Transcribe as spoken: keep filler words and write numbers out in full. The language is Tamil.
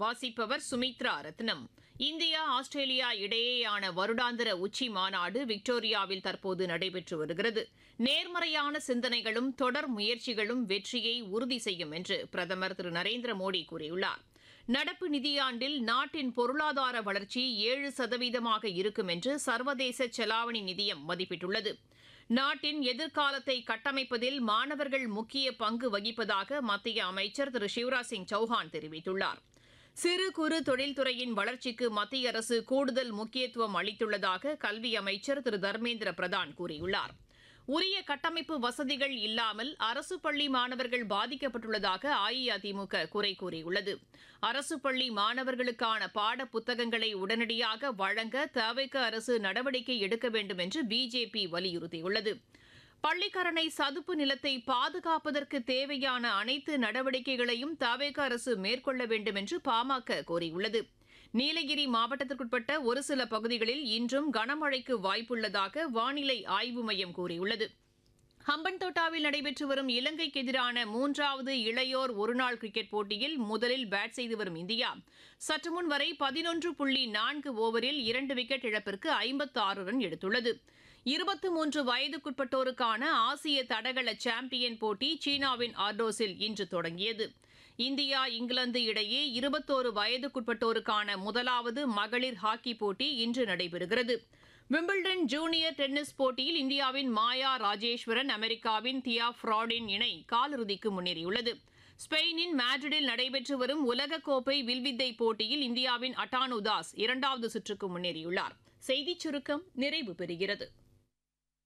வாசிப்பவர் சுமித்ரா ரத்னம். இந்தியா ஆஸ்திரேலியா இடையேயான வருடாந்திர உச்சி மாநாடு விக்டோரியாவில் தற்போது நடைபெற்று வருகிறது. நேர்மறையான சிந்தனைகளும் தொடர் முயற்சிகளும் வெற்றியை உறுதி செய்யும் என்று பிரதமர் திரு நரேந்திர மோடி கூறியுள்ளார். நடப்பு நிதியாண்டில் நாட்டின் பொருளாதார வளர்ச்சி ஏழு சதவீதமாக இருக்கும் என்று சர்வதேச செலாவணி நிதியம் மதிப்பிட்டுள்ளது. நாட்டின் எதிர்காலத்தை கட்டமைப்பதில் மாணவர்கள் முக்கிய பங்கு வகிப்பதாக மத்திய அமைச்சர் திரு சிவராஜ் சிங் சௌஹான் தெரிவித்துள்ளார். சிறு குறு தொழில்துறையின் வளர்ச்சிக்கு மத்திய அரசு கூடுதல் முக்கியத்துவம் அளித்துள்ளதாக கல்வி அமைச்சர் திரு தர்மேந்திர பிரதான் கூறியுள்ளார். உரிய கட்டமைப்பு வசதிகள் இல்லாமல் அரசு பள்ளி மாணவர்கள் பாதிக்கப்பட்டுள்ளதாக அஇஅதிமுக குறை கூறியுள்ளது. அரசு பள்ளி மாணவர்களுக்கான பாட புத்தகங்களை உடனடியாக வழங்க தவிக அரசு நடவடிக்கை எடுக்க வேண்டும் என்று பிஜேபி வலியுறுத்தியுள்ளது. பள்ளிக்கரணை சதுப்பு நிலத்தை பாதுகாப்பதற்கு தேவையான அனைத்து நடவடிக்கைகளையும் தவிக அரசு மேற்கொள்ள வேண்டும் என்று பாமக கோரியுள்ளது. நீலகிரி மாவட்டத்திற்குட்பட்ட ஒரு சில பகுதிகளில் இன்றும் கனமழைக்கு வாய்ப்புள்ளதாக வானிலை ஆய்வு மையம் கூறியுள்ளது. ஹம்பன்தோட்டாவில் நடைபெற்று வரும் இலங்கைக்கு எதிரான மூன்றாவது இளையோர் ஒருநாள் கிரிக்கெட் போட்டியில் முதலில் பேட் செய்து வரும் இந்தியா சற்று முன் வரை பதினொன்று புள்ளி நான்கு ஓவரில் இரண்டு விக்கெட் இழப்பிற்கு ஐம்பத்து ஆறு ரன் எடுத்துள்ளது. இருபத்தி மூன்று வயதுக்குட்பட்டோருக்கான ஆசிய தடகள சாம்பியன் போட்டி சீனாவின் ஆர்டோஸில் இன்று தொடங்கியது. இந்தியா இங்கிலாந்து இடையே இருபத்தோரு வயதுக்குட்பட்டோருக்கான முதலாவது மகளிர் ஹாக்கி போட்டி இன்று நடைபெறுகிறது. விம்பிள்டன் ஜூனியர் டென்னிஸ் போட்டியில் இந்தியாவின் மாயா ராஜேஸ்வரன் அமெரிக்காவின் தியா ஃப்ராடின் இணை காலிறுதிக்கு முன்னேறியுள்ளது. ஸ்பெயினின் மேட்ரிடில் நடைபெற்று வரும் உலகக்கோப்பை வில்வித்தை போட்டியில் இந்தியாவின் அட்டானு தாஸ் இரண்டாவது சுற்றுக்கு முன்னேறியுள்ளார். செய்திச் சுருக்கம் நிறைவு பெறுகிறது.